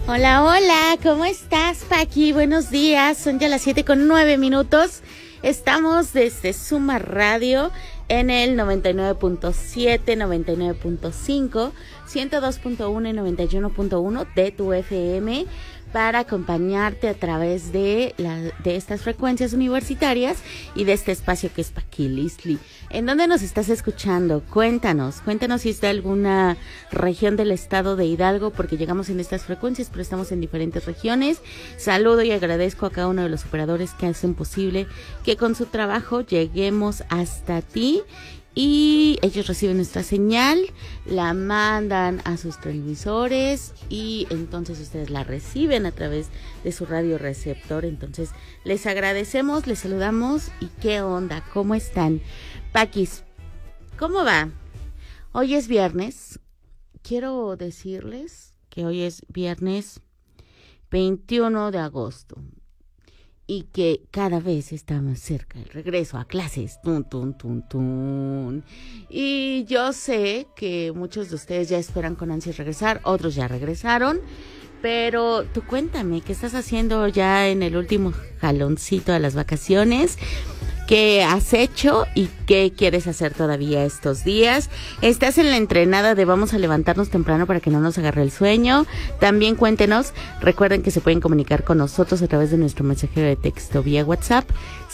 Hola, hola, ¿cómo estás, Paqui? Buenos días, son ya las 7:09. Estamos desde Suma Radio en el 99.7, 99.5, 102.1 y 91.1 de tu FM para acompañarte a través de estas frecuencias universitarias y de este espacio que es Paquilistli. ¿En dónde nos estás escuchando? Cuéntanos si está alguna región del estado de Hidalgo, porque llegamos en estas frecuencias, pero estamos en diferentes regiones. Saludo y agradezco a cada uno de los operadores que hacen posible que con su trabajo lleguemos hasta ti. Y ellos reciben nuestra señal, la mandan a sus televisores y entonces ustedes la reciben a través de su radio receptor. Entonces les agradecemos, les saludamos y ¿qué onda? ¿Cómo están? Paquis, ¿cómo va? Hoy es viernes. Quiero decirles que hoy es viernes 21 de agosto. Y que cada vez está más cerca el regreso a clases. Tun, tun, tun, tun. Y yo sé que muchos de ustedes ya esperan con ansias regresar, otros ya regresaron, pero tú cuéntame, ¿qué estás haciendo ya en el último jaloncito de las vacaciones? ¿Qué has hecho y qué quieres hacer todavía estos días? ¿Estás en la entrenada de vamos a levantarnos temprano para que no nos agarre el sueño? También cuéntenos. Recuerden que se pueden comunicar con nosotros a través de nuestro mensajero de texto vía WhatsApp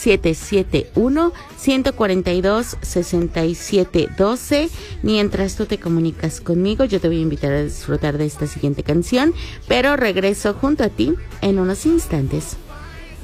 771-142-6712. Mientras tú te comunicas conmigo, yo te voy a invitar a disfrutar de esta siguiente canción, pero regreso junto a ti en unos instantes.